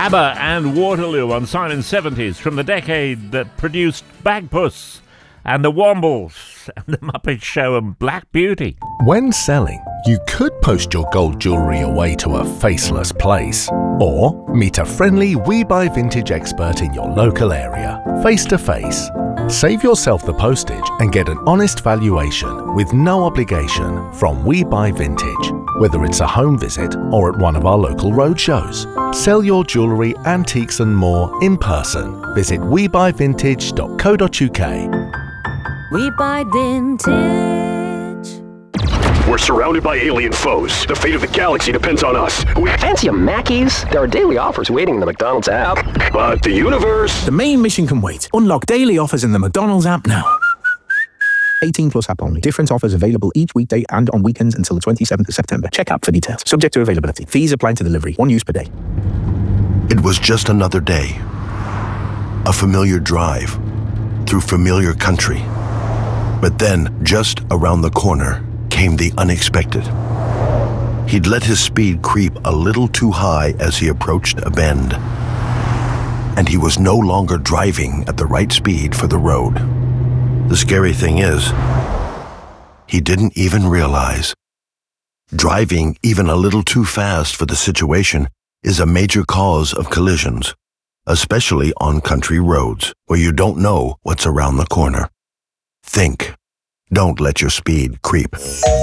ABBA and Waterloo on Silent 70s from the decade that produced Bagpuss and the Wombles and the Muppet Show and Black Beauty. When selling, you could post your gold jewellery away to a faceless place, or meet a friendly We Buy Vintage expert in your local area, face to face. Save yourself the postage and get an honest valuation with no obligation from We Buy Vintage, whether it's a home visit or at one of our local roadshows. Sell your jewellery, antiques and more in person. Visit webuyvintage.co.uk. We Buy Vintage. We're surrounded by alien foes. The fate of the galaxy depends on us. Fancy a Mackey's? There are daily offers waiting in the McDonald's app. But the universe... The main mission can wait. Unlock daily offers in the McDonald's app now. 18 plus app only. Different offers available each weekday and on weekends until the 27th of September. Check app for details. Subject to availability. Fees apply to delivery. One use per day. It was just another day. A familiar drive through familiar country. But then, just around the corner, came the unexpected. He'd let his speed creep a little too high as he approached a bend. And he was no longer driving at the right speed for the road. The scary thing is, he didn't even realize. Driving even a little too fast for the situation is a major cause of collisions, especially on country roads where you don't know what's around the corner. Think. Don't let your speed creep.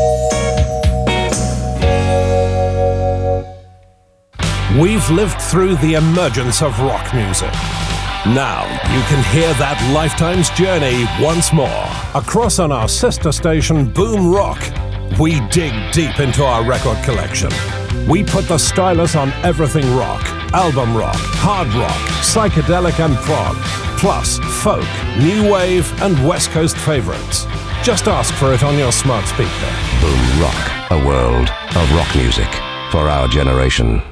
We've lived through the emergence of rock music. Now you can hear that lifetime's journey once more. Across on our sister station, Boom Rock, we dig deep into our record collection. We put the stylus on everything rock, album rock, hard rock, psychedelic and prog, plus folk, new wave and West Coast favorites. Just ask for it on your smart speaker. Boom Rock, a world of rock music for our generation.